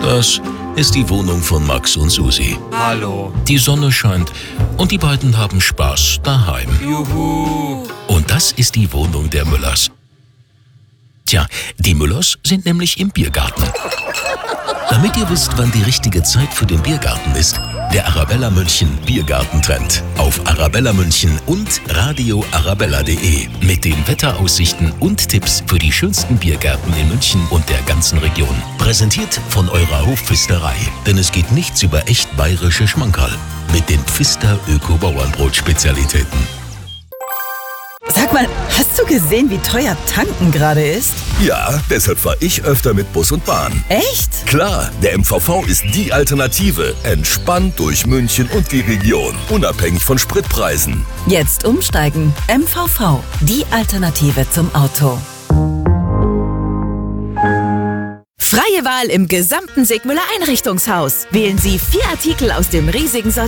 Das ist die Wohnung von Max und Susi. Hallo. Die Sonne scheint und die beiden haben Spaß daheim. Juhu. Und das ist die Wohnung der Müllers. Tja, die Müllers sind nämlich im Biergarten. Damit ihr wisst, wann die richtige Zeit für den Biergarten ist, der Arabella München Biergartentrend auf Arabella München und radioarabella.de mit den Wetteraussichten und Tipps für die schönsten Biergärten in München und der ganzen Region. Präsentiert von eurer Hofpfisterei, denn es geht nichts über echt bayerische Schmankerl mit den Pfister Öko-Bauernbrot-Spezialitäten. Sag mal, hast du gesehen, wie teuer tanken gerade ist? Ja, deshalb fahre ich öfter mit Bus und Bahn. Echt? Klar, der MVV ist die Alternative. Entspannt durch München und die Region. Unabhängig von Spritpreisen. Jetzt umsteigen. MVV, die Alternative zum Auto. Freie Wahl im gesamten Sigmüller Einrichtungshaus. Wählen Sie 4 Artikel aus dem riesigen Sortiment